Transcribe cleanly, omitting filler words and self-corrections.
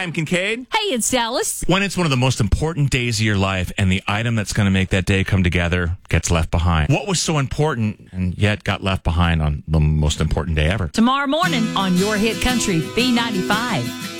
I'm Kincaid. Hey, it's Dallas. When it's one of the most important days of your life and the item that's going to make that day come together gets left behind. What was so important and yet got left behind on the most important day ever? Tomorrow morning on Your Hit Country, B95.